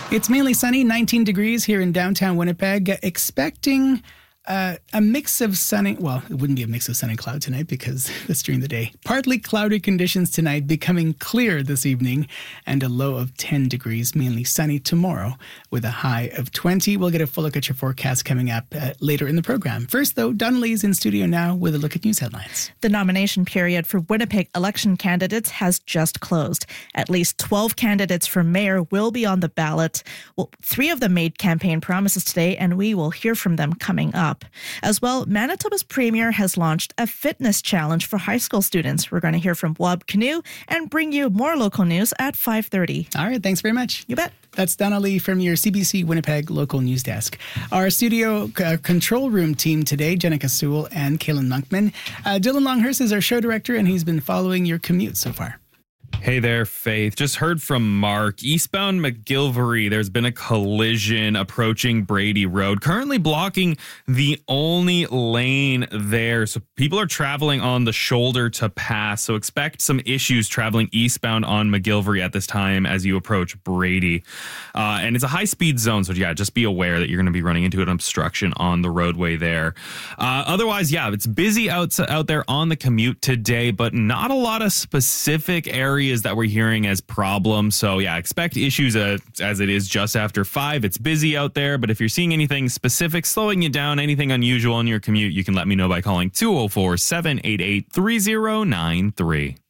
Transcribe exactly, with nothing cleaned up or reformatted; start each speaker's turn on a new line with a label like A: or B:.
A: It's mainly sunny, nineteen degrees here in downtown Winnipeg. Expecting uh, a mix of sunny, well, it wouldn't be a mix of sun and cloud tonight because that's during the day. Partly cloudy conditions tonight, becoming clear this evening, and a low of ten degrees, mainly sunny tomorrow with a high of twenty. We'll get a full look at your forecast coming up uh, later in the program. First, though, Donnelly's in studio now with a look at news headlines.
B: The nomination period for Winnipeg election candidates has just closed. At least twelve candidates for mayor will be on the ballot. Well, three of them made campaign promises today, and we will hear from them coming up. As well, Manitoba's premier has launched a fitness challenge for high school students. We're going to hear from Wab Canoe and bring you more local news at five thirty.
A: All right, thanks very much.
B: You bet.
A: That's Donnelly from your C B C Winnipeg local news desk. Our studio uh, control room team today, Jenica Sewell and Kaylin Monkman. Uh, Dylan Longhurst is our show director, and he's been following your commute so far.
C: Hey there, Faith. Just heard from Mark. Eastbound McGilvery, there's been a collision approaching Brady Road, currently blocking the only lane there. So people are traveling on the shoulder to pass. So expect some issues traveling eastbound on McGilvery at this time as you approach Brady. Uh, and it's a high-speed zone. So, yeah, just be aware that you're going to be running into an obstruction on the roadway there. Uh, otherwise, yeah, it's busy out, out there on the commute today, but not a lot of specific areas that we're hearing as problems. So yeah, expect issues uh, as it is just after five. It's busy out there, but if you're seeing anything specific slowing you down, anything unusual on your commute, you can let me know by calling two oh four, seven eight eight, three oh nine three.